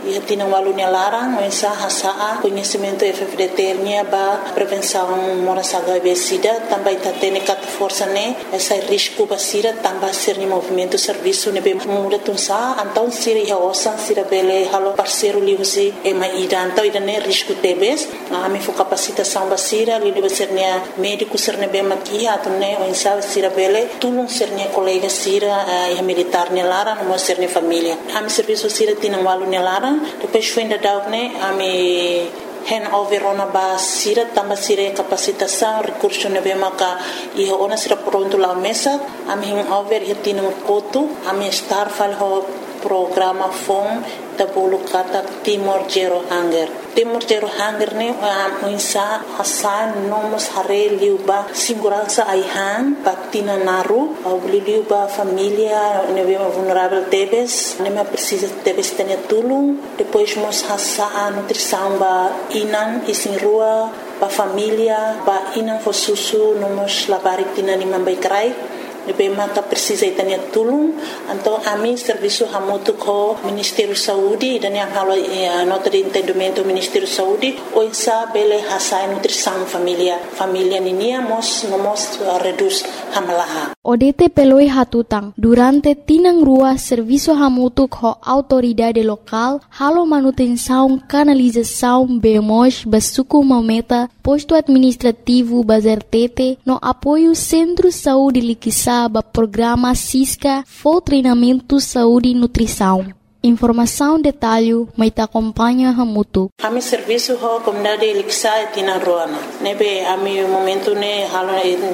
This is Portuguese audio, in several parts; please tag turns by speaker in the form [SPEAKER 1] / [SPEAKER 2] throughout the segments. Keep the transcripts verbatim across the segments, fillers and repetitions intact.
[SPEAKER 1] ia tinang walunya larang mensa hasaa conhecimento F F D T nya ba prevenção morasaga besida também tá tendo cat força né essa risco basira também ser ni movimento serviço ne be muda tunsa então sira ia osan sira bele halo parceiro liusi e mai ida então ida ne risco tebes a mi fo capacitação basira li de ser ne médico ser ne be makia to ne mensa sira bele tulung ser ne colega sira ia militar ne larang mo ser ne família a mi serviço sira tinang walunya larang depois foi ainda dar né a mi handover ona ba sira tamba sira capacitação recurso ne be maka e ona sira pronto lá mesa a mi handover e tinang koto a mi star fal ho programa fom da bolo kata Timor Zero Hunger Timor Zero Hunger ne a insa hasan nomos hare liuba segurança aihan patina naru au liuba família ne be vulnerável tebes ne me precisa tebes tenha tulung depois mos hasa nutrição ba inan isin rua ba família ba inan fosusu nomos labari tina ni mambai krai Nebe maka precisa itania tulung então a mim serviço hamutu ko Ministério Saúde dan yang halo eh, nota de entendimento Ministério Saúde o insa bele hasai nutrição família família ninia mos nomos uh, reduz hamalaha
[SPEAKER 2] O D T peloi hatutang durante tinang rua serviço hamutu ko autoridade local halo manutenção canalização bemos basuku mameta posto administrativo bazertete no apoio Centro Saúde Liquisa ba programa Cisca for treinamento saúde e nutrição. Informação detalhe mai ta acompanha hamutu.
[SPEAKER 1] Ami serviço ho comunidade Lixa tina roana. Nebe ami momento ne halo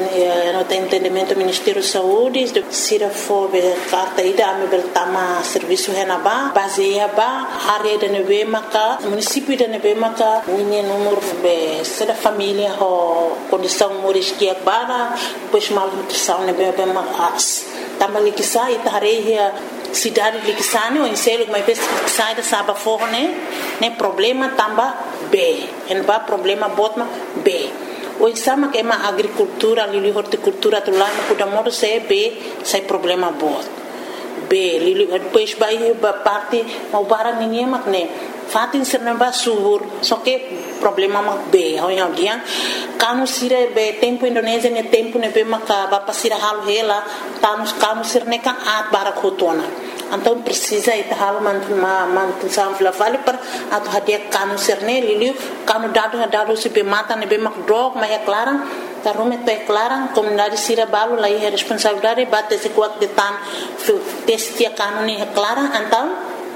[SPEAKER 1] no entendimento Ministério Saúde sira fo be carta ida ami beltama serviço henaba baseia ba área de nebe maka município de nebe maka ninha número be sera família ho condição moris que bara depois mal nutrição nebe be mas tamba Lixa itareia cidade de Liquisane ou em selo mas vez sai da saba forne né problema tamba B en ba problema botma B o exama que é uma agricultura ali horticultura tu lá no da modo se B sai problema bot B li depois vai ba parte mau barang ninguém mak né fatin serna subur só que problema mak B ao yang dia kanu sire be tempo Indonesia ne tempo ne be maka ba pasira halu hela tanus kanu sirne kan at barak hotona então precisa ita halu mantu ma mantu sam fla vale per atu hadia kanu sirne liliu kanu dadu dadu si be mata ne be mak drog ma é clara tarume to é clara comunidade sira balu lai é responsabilidade bate se kuat de tan testia kanu ni é clara então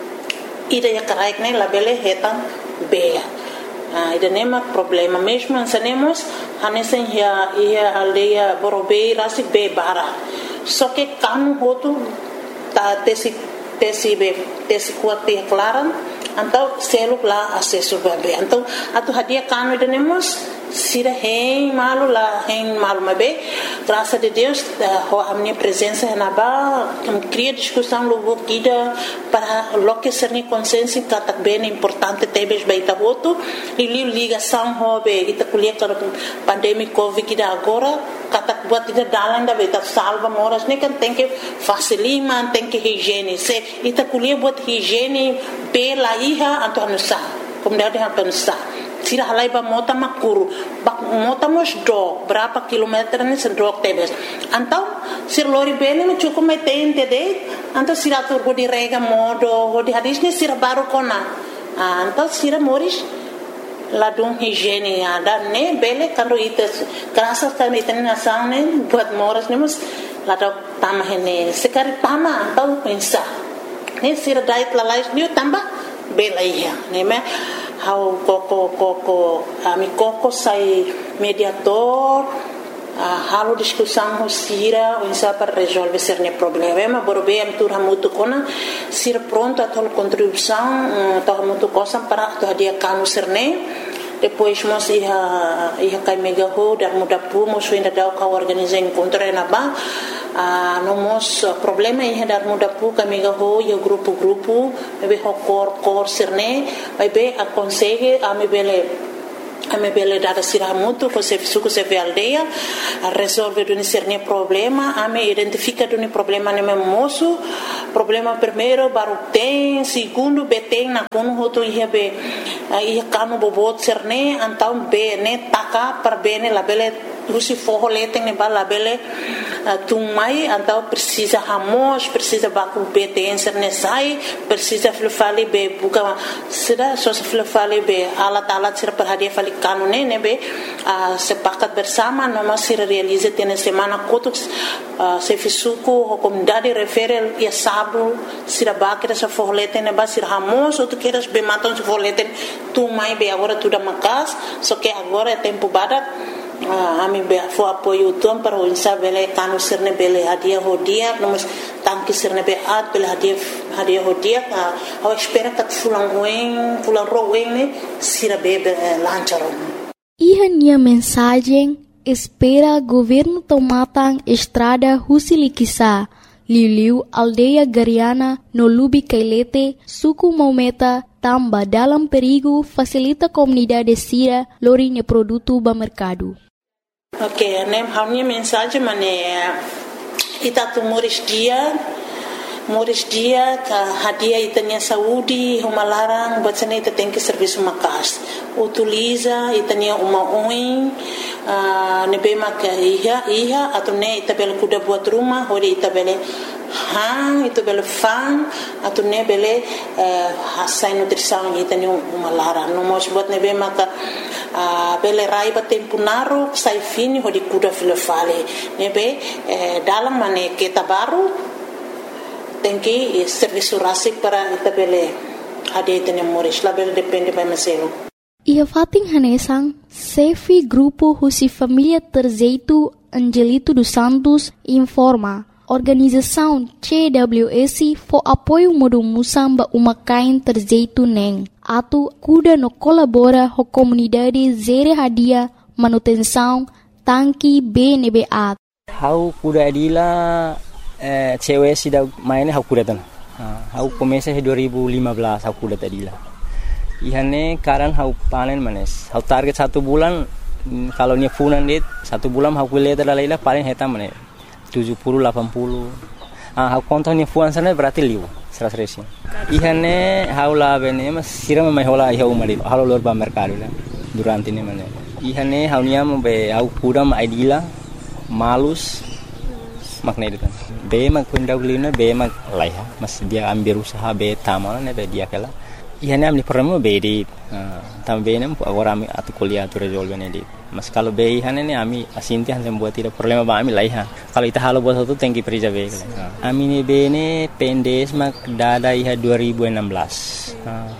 [SPEAKER 1] ida ya karaik ne labele hetan be Ah, ida nema problema mesmo ansanemos hanesen ya ia aldeia borobei rasi be bara só que kanu hotu ta tesi tesi be tesi kuati klaran então selo lá acesso bebe então atu hadia kanu ida nemos sira hein malu la hein malu mabe graças a Deus ho a minha presença na ba cria discussão logo ida para lo que ser ni consciência que tá bem importante tebes baita voto e ligação ho be ita kulia para pandemia covid ida agora kata buat ida dalan da baita salva moras ne kan tem que facilima tem que higiene se ita kulia buat higiene be la iha anto anusa comunidade anusa sira halai ba mota makuru bak mota mos do berapa kilometer ni sendok tebes antau sir lori bene me cukup metente de antau sira tur go di rega modo go di hadis ni sira baru kona antau sira moris ladung higiene ada ne bele kando ites krasa kan iten na saune buat moras nemos ladok tama hene sekari tama antau pensa ne sira dait lalais ni tamba bela iya ne me how koko koko ami koko sai mediator uh, halo discussão sira unsa para resolver ser ne problema borobe am tur hamutu kona sira pronto a tol contribuição to hamutu cosa para to dia kanu serne depois mos ia ia kai mega ho dar muda pu mos ainda dau ka organizar encontro na ba a no mos problema ia dar muda pu ka mega ho ia grupo grupo be ho cor cor serne vai be aconselhe a me bele ame bele dada sira mutu ko se suku se aldeia resolve duni serne problema ame identifica duni problema ne moço problema primeiro baru tem segundo beteng na kono hoto ia be ia kanu bobot serne antau be ne taka per bene la bele rusi forro leteng ne bala bele tumai antau precisa hamos precisa baku beteng serne sai precisa flufali be buka sira so flufali be alat alat sira per hadia fali kanu ne ne be sepakat bersama noma sira realize tene semana kotuk se fisuku o comunidade refere ia sabu sira bakira sa forro leteng ne ba sira hamos outro queiras be matam se forro leteng tumai be agora tudo makas só que agora é tempo badak Uh, ami be fo apoio tom para o insa bele kanu sirne bele hadia hodia nomos tanki sirne be at bele hadia hadia hodia uh, ao espera kat fulang wen fulang rowen ne sira be lancharon.
[SPEAKER 2] Ia nia mensagem espera governo tomatang estrada Husilikisa Liliu aldeia Gariana no Lubi Kailete suku Maumeta tamba dalam perigo facilita comunidade sira lorinya produto ba mercado.
[SPEAKER 1] Ok, nem haunia mensagem mane ita tu moris dia moris dia ka hadia itanya saúde uma larang bacana ita tem que serviço makas utiliza itanya uma oin nebe maka iha iha atau ne ita bel kuda buat rumah hori ita bele hang itu bele fan atau ne bele hasai nutrição itanya uma larang no mos buat nebe maka bele rai ba tempo naru sai fini hori kuda filofale nebe dalam mane kita baru tem que serviço rasik para itabele ade itene moris label depende by maselo.
[SPEAKER 2] Ia fating hanesang Sefi Grupo Husi Família Terzeito Angelito dos Santos informa organização C W S for apoio modo musamba uma kain terzeito neng atu kuda no colabora ho comunidade zere hadia manutenção tanki B N B A.
[SPEAKER 3] Hau kuda adila Eh, cewek sudah mainnya aku datang. Aku komesa dua ribu lima belas aku datang tadi lah. Ihane karan aku panen manes. Aku target satu bulan kalau ni funan dit satu bulan aku lihat ada laila paling hitam manes tujuh puluh delapan puluh. Ah aku kontak ni funan sana berarti liu seratus resin. Ihane aku lah bene mas siram mai hola iha umari. Halo lor ba mercado lah. Durante ni manes. Ihane aku niam be aku kudam idila malus makna itu kan. Be mag pundaw lina be mag laiha mas dia ambil usaha be tamal ne be dia kala ihane amni problema be di tam be nem agora ami atu kuliah tu resolve ne di mas kalau be ihane ne ami asinti han buat tidak problema ba ami laiha kalau ita halo buat satu tengki perija be ami ne be ne pendes mag dada iha dua ribu enam belas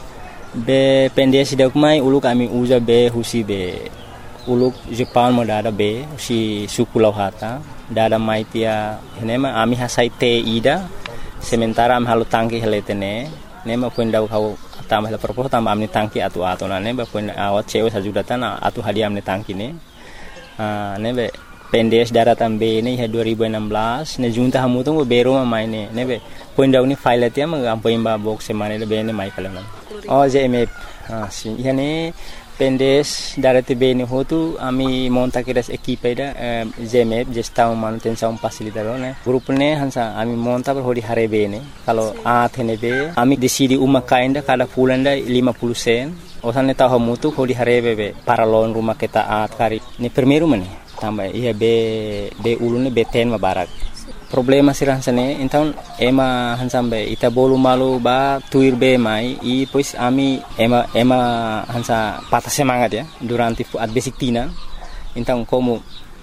[SPEAKER 3] be pendes dak mai uluk ami uza be husi be uluk Jepang mo dada be si suku lauhata dada maitia nema ami hasai te ida sementara am halu tangki heletene nema punda kau tambah la propos tambah amni tangki atu atu na neba punda awat cewek sajudatan atu hadiah amni tangki ne nebe pendes daratan be ne dua ribu enam belas ne junta hamu tu bero ma maine nebe punda uni file tia ma ampo imba box semane le be ne mai kalam oh je me si ihane pendes darati bene hotu ami monta kiras equipe da zemep gestão manutenção facilitador né grupo ne hansa ami monta per hodi hare bene kalau a thene be ami decidi uma kainda kada fulanda lima puluh sen osane ta hamutu hodi hare bebe para lon rumah kita at kari ne primeiro mane tambah ia be be ulune be ten mabarak problema sirang sane então ema hansambe ita bolu malu ba tuir be mai i pois ami ema ema hansa patah semangat ya durante at basic tina então como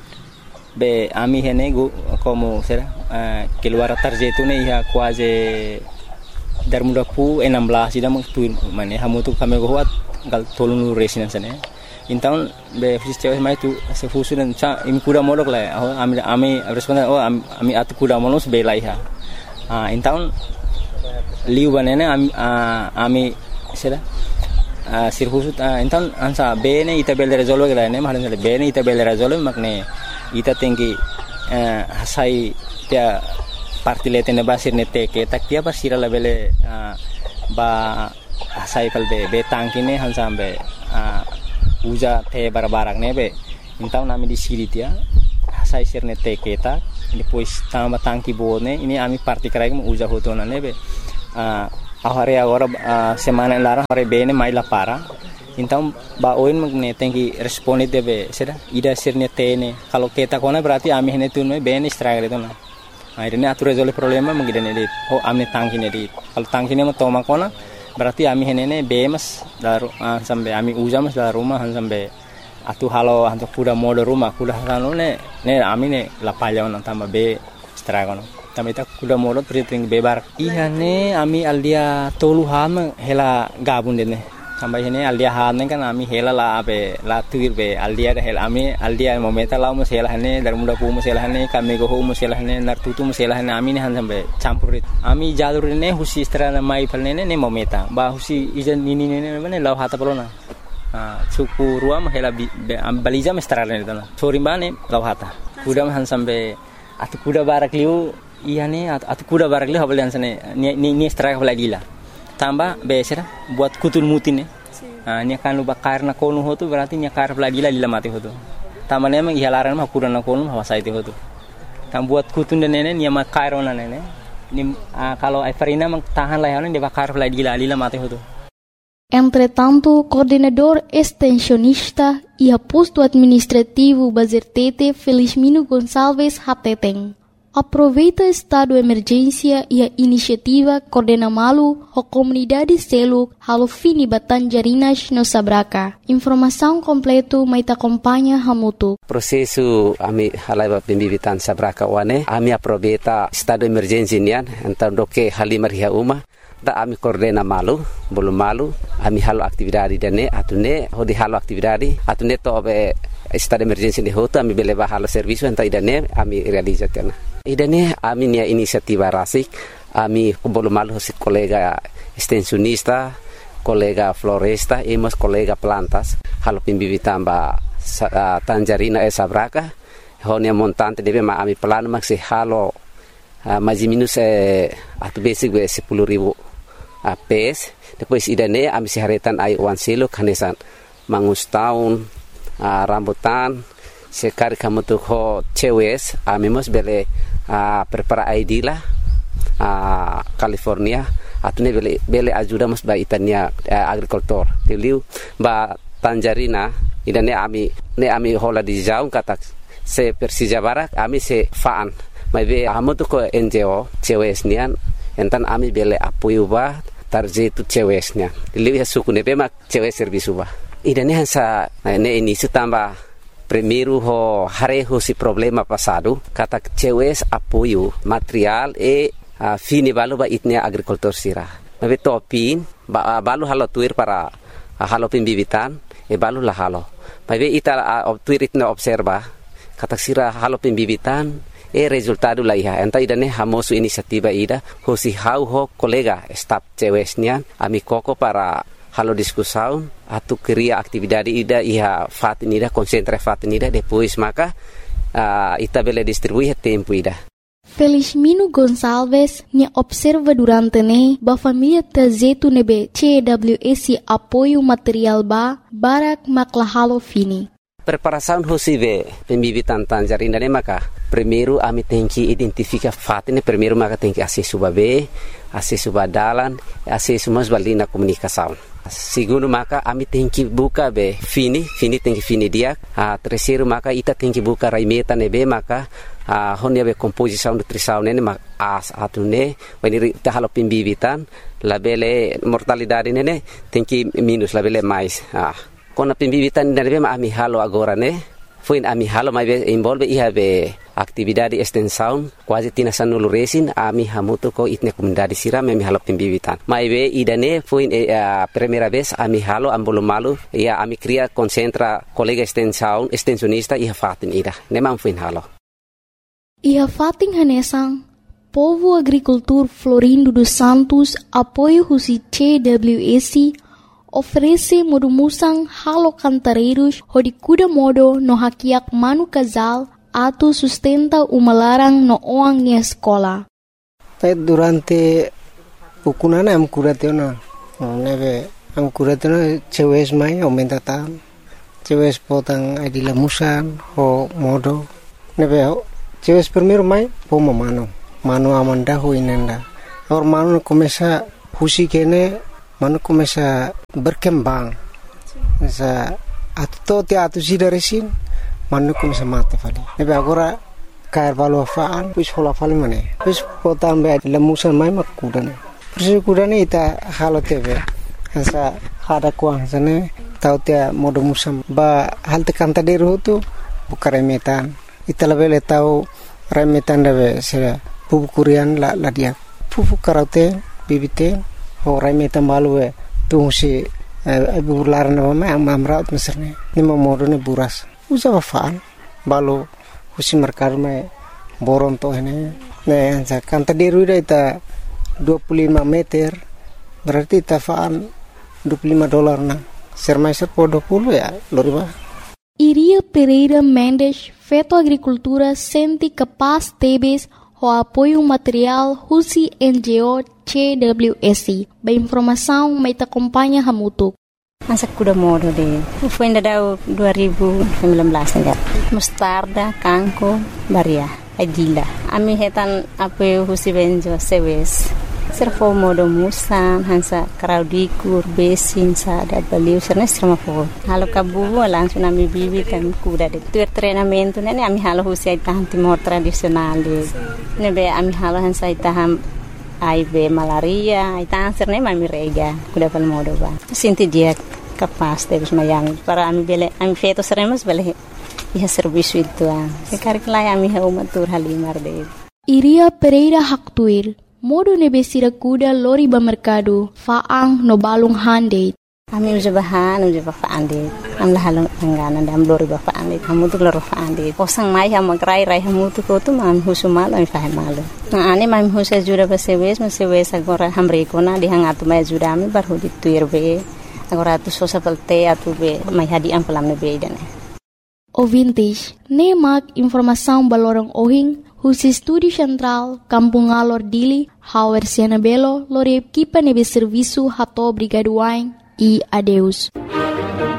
[SPEAKER 3] be ami hene go como será uh, keluar tarjeto ne ia quase dar muda pu enam belas ida meng tuir mane hamu tu kami go wat gal tolong resinan sane então be fiscal mai tu se fusunan cha imi kuda modok la ami ami responden oh ami atu kuda monos be laiha ah então liu banana ami ami sera sir fusut então ansa be ne ita bel resolve la ne mahalan be ne ita bel resolve makne ita tengi hasai tia parti letene basir ne teke tak tia basira la bele ba hasai kal be be tangkine hansa be uja te barbarak nebe. Então nami di siri dia sai sirne te kita depois tamba tangki bone ini ami parti krai mo uja hotona nebe. Ah ahare agora uh, semana lara hare bene mai la para. Então ba oin magne tenki responde debe sera ida sirne tene kalau kita kona berarti ami hene tunme bene stragre to na. Akhirnya atur resolve problema mengidane dit. Oh amne tangki ne dit. Kalau tangki ne mo toma kona berarti ami hene ne bemas daru uh, sampai ami uja mas daru rumah sampai atu halo untuk kuda modo rumah kuda halo ne ne ami ne la palya on tamba be stragono. Tamita kuda modo priting bebar. Iya ne ami aldia tolu ham hela gabun dene. Sampai ini aldia hane kan ami hela la abe la tuir be aldia hela ami aldia momenta la mus hela hane dar muda pu mus hela hane kami go mus hela hane nar tutu mus hela hane ami ne han sampai campurit ami jalur ne husi strana mai palne ne momenta ba husi ijan nini ne ne la hata polona ah suku ruam hela baliza mestrana ne tana sori bane la hata kuda han sampai atu kuda barak liu iya ne atu kuda barak liu habalian sane ni ni straka lagi lah tambah besera buat kutul mutin ya. Ah nya kan luba karna konu hotu berarti nya kar lagi lah lila mati hotu. Tambah ne mang ihalaran mah kurana konu hawasa itu hotu. Tam buat kutun dan nene nya mak kairona nene. Ni ah, kalau Everina mang tahan lah ya, dia bakar lagi lah lila mati hotu.
[SPEAKER 2] Entretanto, coordenador extensionista e posto administrativo Bazertete Felizmino Gonçalves Hateteng aproveita estado de emergência e a iniciativa coordena malu a comunidade Seluk halo fini Batanjarinas no Sabraca. Informação completo mai acompanha hamutu.
[SPEAKER 4] Prosesu ami halaiba pembibitan Sabraca wane ami aproveita estado de emergência nian então doke halimar hia uma da ami coordena malu belum malu ami halo aktividade dane atune hodi halo aktividade atune to be estado de emergência de hoto ami beleba halo serviço então idane ami realizatena. Idane ami nia inisiativa rasik ami belum malu si kolega extensionista kolega floresta emos kolega plantas halo pembibitan ba uh, Tanjarina e Sabraca honia montante debe ma ami plano maksi halo uh, mais minus eh, atu basic be sepuluh ribu uh, pes depois idane ami siharetan ai wan selo kanesan mangus tahun uh, rambutan sekali kamu tuh ho cewes ami mos bele uh, prepara I D lah uh, California atune bele bele ajuda mos ba itania uh, agrikultur tiliu ba Tanjarina idane ami ne ami hola di jaung kata se Persija Barak ami se faan mai be amu tuh ko N G O cewes nian entan ami bele apoio ba tarje tu cewes nian tiliu ya suku ne be mak cewes servisu ba idane hansa ne ini sutamba primeiro ho hareho si problema passado kata cewes apoio material e uh, fini balu ba itnia agrikultur sira mabe topin ba, balu halo tuir para uh, halo pembibitan e balu la halo mabe ita uh, tuir itna observa kata sira halo pembibitan e resultado la iha enta idane hamosu inisiativa ida ho si hau ho kolega staf cewesnya ami koko para halo discussão atu queria atividade ida iha fatin ida concentra fatin ida depois maka uh, ita bele distribuir tempo ida.
[SPEAKER 2] Felizmino Gonçalves nya observa durante ne ba família tazetu nebe C W S apoio material ba barak makla halo fini.
[SPEAKER 4] Preparação hosive pembibitan Tanjarina ne maka primeiro ami tenki identifica fatin primeiro maka tenki acesso babe acesso badalan acesso mas balina comunicação. Segundo maka ami tenki buka be fini fini tenki fini dia uh, terceiro maka ita tenki buka raimeta nebe maka uh, honia be composição nutrição nene mak as atune wani ta halo pembibitan labele mortalidade nene tenki minus labele mais ah uh, kona pembibitan nebe ma ami halo agora ne foi ami halo mai be envolve iha be atividade extensão quase tina sanulu resin ami hamuto ko itne comunidade sira me halo pembibitan mai be idane foi a uh, primeira vez ami halo ambolo malu ia ami cria concentra colega extensão extensionista iha fatin ida nemang foi halo
[SPEAKER 2] iha fatin hanesang povo agricultor Florindo dos Santos apoio husi C W S oferece modumusang halo cantareiros hodi kuda modo no hakiak manu casal atu sustenta uma larang no oang nia escola.
[SPEAKER 5] Durante ukunana am kuratena neve am kuratena cewes mai aumenta tam cewek potang adila musan ho modo nebe ho cewek primero mai po mano mano amanda ho inenda or mano começa husi kene mano começa berkembang sa atto te atu sidaresin mano começa mate fali nebe agora kair balu afaan pus hola fali mane pus potang be adila musan mai makudan persi kudan ita halo tebe sa hada kuang sana tau tia modo musam ba hal tekan tadi ruh tu buka remetan ita lebele tau remetan dabe sera pupu kurian la la dia pupu karaute bibite ho remetan balue tu si abu laran ma am amraut meserne ni modo ne buras usa faan balu husi merkar me boron to hene ne sa kan tadi ruh ita dua puluh lima meter berarti ita faan dua puluh lima dolar na sermaiser por dua puluh ya loriba.
[SPEAKER 2] Iria Pereira Mendes, Feto Agricultura, sente capaz tebes o apoio material Husi N G O C W S I. Ba informação mai te acompanha Hamutuk.
[SPEAKER 6] Masa kuda modo de. Foi ainda dua ribu sembilan belas ya. Mustarda, kanko, baria, adila. Ami hetan apoio Husi N G O sewes. Servo modo musan hansa kraudikur besin sa da baliu serna serma fo halo kabu langsung ami bibi kan kuda de tu treinamento ne ami halo husi taham timor tradisional de ne be ami halo hansa taham ai be malaria ai taham serna ami rega kuda pal modo ba sinti dia capaz de mayang para ami bele ami feto seremos bele ia serviço itu ah sekar kelai ami ha umatur halimar de
[SPEAKER 2] Iria Pereira Haktuir modo nebesira kuda lori ba mercado faang no balung hande
[SPEAKER 6] ami uja bahan uja ba faande am la halong angana dam lori ba faande kamu tu lori faande posang mai ha magrai rai hamu tu ko tu mam husumal ami fa malo na ane mam husa jura ba sewes ma sewes agora hamre ko na di hangatu mai jura ami bar hudi tuir be agora tu sosa pelte atu be mai hadi am pelam ne be dane
[SPEAKER 2] ouvintes ne mak informação balorong ohing Husi Studi Central, Kampung Alor Dili, Hauer Siana Belo, Lore Kipa Nebe Serviço Hato Brigaduain e adeus.